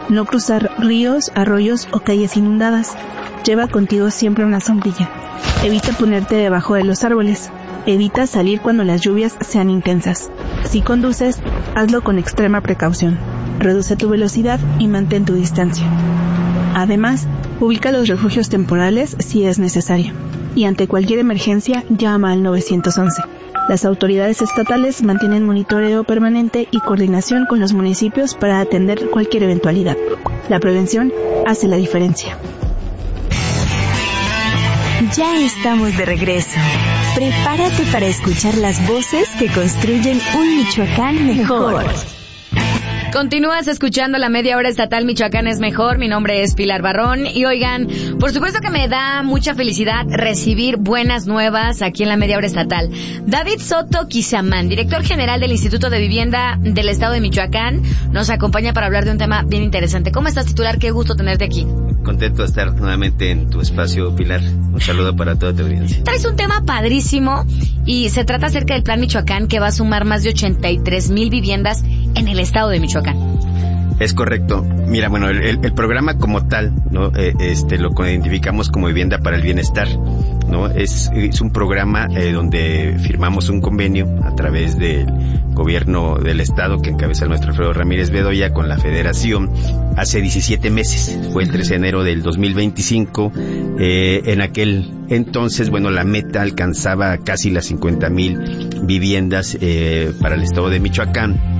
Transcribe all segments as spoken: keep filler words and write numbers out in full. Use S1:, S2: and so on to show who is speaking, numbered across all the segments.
S1: No cruzar ríos, arroyos o calles inundadas. Lleva contigo siempre una sombrilla. Evita ponerte debajo de los árboles. Evita salir cuando las lluvias sean intensas. Si conduces, hazlo con extrema precaución. Reduce tu velocidad y mantén tu distancia. Además, ubica los refugios temporales si es necesario. Y ante cualquier emergencia, llama al nueve once. Las autoridades estatales mantienen monitoreo permanente y coordinación con los municipios para atender cualquier eventualidad. La prevención hace la diferencia.
S2: Ya estamos de regreso. Prepárate para escuchar las voces que construyen un Michoacán mejor.
S3: Continúas escuchando la media hora estatal Michoacán es mejor. Mi nombre es Pilar Barrón y oigan, por supuesto que me da mucha felicidad recibir buenas nuevas aquí en la media hora estatal. David Soto Quizamán, director general del Instituto de Vivienda del Estado de Michoacán, nos acompaña para hablar de un tema bien interesante. ¿Cómo estás, titular? Qué gusto tenerte aquí.
S4: Contento de estar nuevamente en tu espacio, Pilar. Un saludo para toda tu audiencia.
S3: Traes un tema padrísimo y se trata acerca del Plan Michoacán, que va a sumar más de ochenta y tres mil viviendas en el estado de Michoacán.
S4: Es correcto. Mira, bueno, el, el programa como tal, ¿no? Eh, este, lo identificamos como Vivienda para el Bienestar, ¿no? Es, es un programa eh, donde firmamos un convenio a través del gobierno del estado que encabeza el nuestro Alfredo Ramírez Bedoya con la Federación hace diecisiete meses. Fue el trece de enero del dos mil veinticinco. Eh, en aquel entonces, bueno, la meta alcanzaba casi las cincuenta mil viviendas eh, para el estado de Michoacán.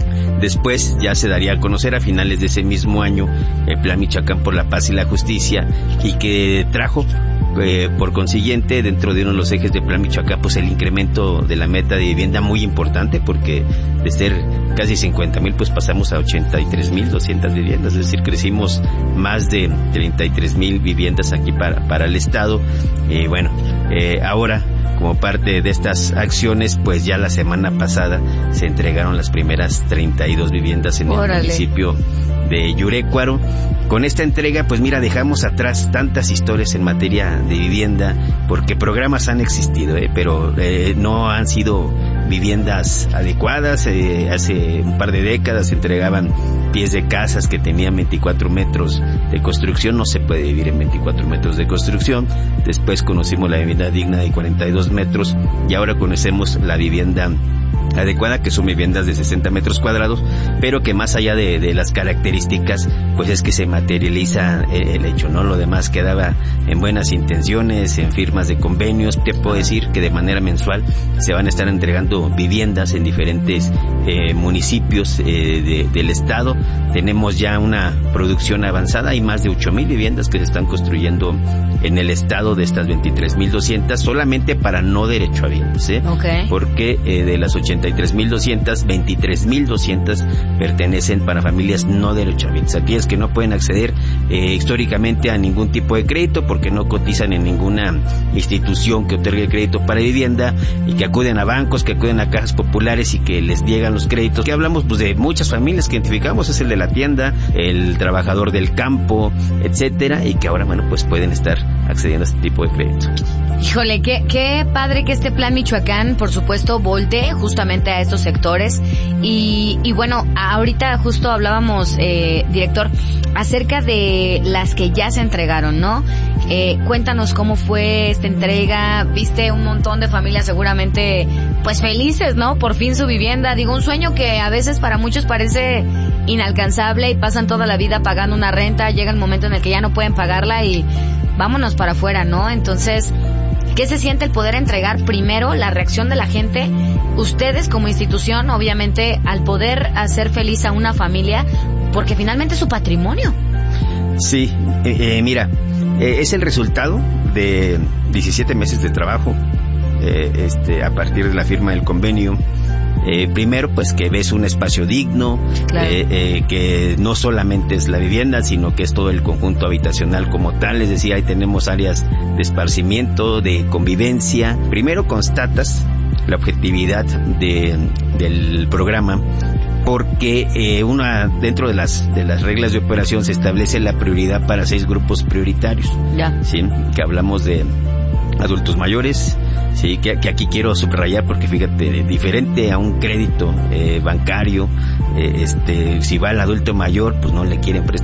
S4: Después ya se daría a conocer a finales de ese mismo año el Plan Michoacán por la Paz y la Justicia, y que trajo eh, por consiguiente dentro de uno de los ejes del Plan Michoacán pues el incremento de la meta de vivienda muy importante, porque de ser casi cincuenta mil pues pasamos a ochenta y tres mil doscientas viviendas, es decir, crecimos más de treinta y tres mil viviendas aquí para, para el estado. Y eh, bueno, eh, ahora como parte de estas acciones, pues ya la semana pasada se entregaron las primeras treinta y dos viviendas en
S3: Órale.
S4: el municipio de Yurecuaro. Con esta entrega, pues mira, dejamos atrás tantas historias en materia de vivienda, porque programas han existido, eh, pero eh, no han sido viviendas adecuadas. Eh, hace un par de décadas se entregaban pies de casas que tenían veinticuatro metros de construcción. No se puede vivir en veinticuatro metros de construcción. Después conocimos la vivienda digna de cuarenta y dos metros y ahora conocemos la vivienda adecuada, que son viviendas de sesenta metros cuadrados, pero que más allá de, de las características, pues es que se materializa el, el hecho, ¿no? Lo demás quedaba en buenas intenciones, en firmas de convenios. Te puedo decir que de manera mensual se van a estar entregando viviendas en diferentes eh, municipios eh, de, del estado. Tenemos ya una producción avanzada, hay más de ocho mil viviendas que se están construyendo en el estado, de estas veintitrés mil doscientas solamente para no derechohabientes, ¿eh?
S3: Okay.
S4: Porque eh, de las ochenta y tres mil doscientas, veintitrés mil doscientas pertenecen para familias no derechohabientes, aquellas que no pueden acceder eh, históricamente a ningún tipo de crédito porque no cotizan en ninguna institución que otorgue crédito para vivienda, y que acuden a bancos, que acuden a cajas populares y que les niegan los créditos. Que hablamos pues de muchas familias que identificamos, es el de la tienda, el trabajador del campo, etcétera, y que ahora, bueno, pues pueden estar accediendo a este tipo de crédito.
S3: Híjole, qué, qué padre que este Plan Michoacán, por supuesto, voltee justamente a estos sectores. Y, y bueno, ahorita justo hablábamos, eh, director, acerca de las que ya se entregaron, ¿no? Eh, cuéntanos cómo fue esta entrega. Viste un montón de familias seguramente, pues felices, ¿no? Por fin su vivienda. Digo, un sueño que a veces para muchos parece inalcanzable y pasan toda la vida pagando una renta. Llega el momento en el que ya no pueden pagarla y vámonos para afuera, ¿no? Entonces, ¿qué se siente el poder entregar primero la reacción de la gente? Ustedes como institución, obviamente, al poder hacer feliz a una familia, porque finalmente es su patrimonio.
S4: Sí, eh, eh, mira, eh, es el resultado de diecisiete meses de trabajo, eh, este, a partir de la firma del convenio. Eh, primero, pues que ves un espacio digno, claro. eh, eh, que no solamente es la vivienda, sino que es todo el conjunto habitacional como tal. Es decir, ahí tenemos áreas de esparcimiento, de convivencia. Primero constatas la objetividad de, del programa, porque eh, una dentro de las de las reglas de operación se establece la prioridad para seis grupos prioritarios. Ya. Sí, que hablamos de adultos mayores. Sí, que, que aquí quiero subrayar porque fíjate, diferente a un crédito eh, bancario, eh, este, si va el adulto mayor, pues no le quieren prestar